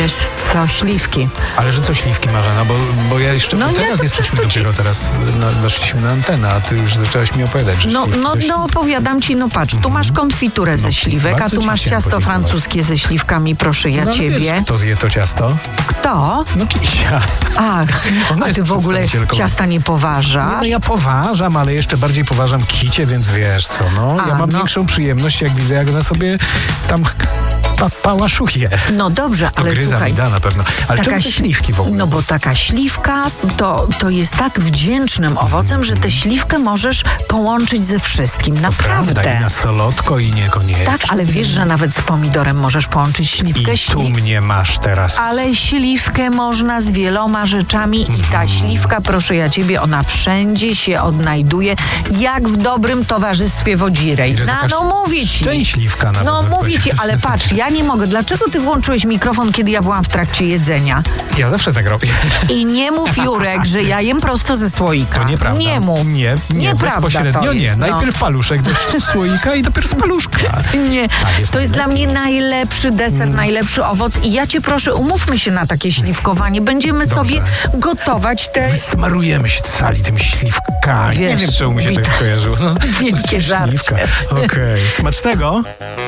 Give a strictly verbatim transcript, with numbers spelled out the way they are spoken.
Wiesz co, śliwki. Ale że co śliwki, Marzena? Bo, bo ja jeszcze No nie, teraz to jesteśmy co to dopiero teraz, na, weszliśmy na antenę, a ty już zaczęłaś mi opowiadać, że No, śliwki no, to śliwki. no opowiadam ci, no patrz, tu masz konfiturę ze śliwek, a bardzo tu ci masz chciałem ciasto podziękować. francuskie ze śliwkami, proszę ja No, ale ciebie. Wiesz, kto zje to ciasto? Kto? No Kisia. Ach, Ona a jest ty w ogóle przedstawicielką. ciasta nie Nie, poważasz? no ja poważam, ale jeszcze bardziej poważam Kicie, więc wiesz co, no. A, ja mam no. większą przyjemność, jak widzę, jak ona sobie tam pa, pałaszuje. No dobrze, ale Gryza słuchaj. mi da na pewno. Ale Taka czemu te śli- śliwki w ogóle? No bo taka śliwka to, to jest tak wdzięcznym owocem, że tę śliwkę możesz połączyć ze wszystkim. Prawda, Naprawdę. i na solodko, i niekoniecznie. Tak, ale wiesz, że nawet z pomidorem możesz połączyć śliwkę. I tu Śli- mnie masz teraz. Ale śliwkę można z wieloma rzeczami i ta Mhm. śliwka, proszę ja ciebie, ona wszędzie się odnajduje, jak w dobrym towarzystwie wodzirej. I że No, taka no mówię ci. szczęśliwka nawet. No bym mówię ci, powiedział. ale patrz, ja nie mogę. Dlaczego ty włączyłeś mikrofon, kiedy ja byłam w trakcie jedzenia? Ja zawsze tak robię. I nie mów, Jurek, że ja jem prosto ze słoika. To nieprawda. Nie mów. Nie, nie, Nieprawda bezpośrednio to nie. jest, no. Najpierw paluszek do słoika i dopiero z paluszka. Nie, Tak, jest to jest dla najlepiej. mnie najlepszy deser, najlepszy owoc i ja cię proszę, umówmy się na takie śliwkowanie. Będziemy Dobrze. sobie gotować te Wysmarujemy się sali tymi śliwkami. Wiesz, nie wiem, czemu mi się wit- tak skojarzyło. No, wielkie żarcie. śliwka. Okej, smacznego.